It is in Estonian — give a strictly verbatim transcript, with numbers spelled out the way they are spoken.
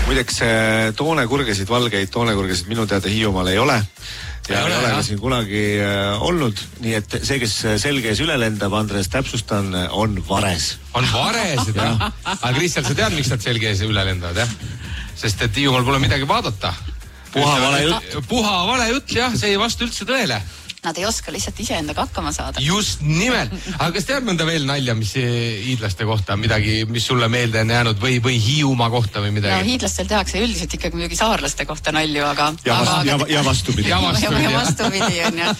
Muideks toonekurgesid, valgeid toonekurgesid minu teada Hiiumaal ei ole. Ja ei ole ka siin kunagi olnud, nii et see, kes selge ees üle lendab, Andres, täpsustan, on vares. On vares, jah. Aga Kristjan, sa tead, miks nad selge ees üle lendavad, jah? Sest et Hiiumaal pole midagi vaadata. Puha vale jutt. Puha vale jutt, jah, see ei vastu üldse tõele. Nad ei oska lihtsalt iseendaga hakkama saada. Just nimelt. Aga kas tead mõnda veel nalja, mis hiidlaste kohta, midagi, mis sulle meelde on jäänud või, või Hiiumaa kohta või midagi? No hiidlastel tehakse üldiselt ikkagi muidugi saarlaste kohta nalju, aga... Ja, vast, aga, ja, ja vastupidi. Ja vastupidi, ja vastupidi on, jah.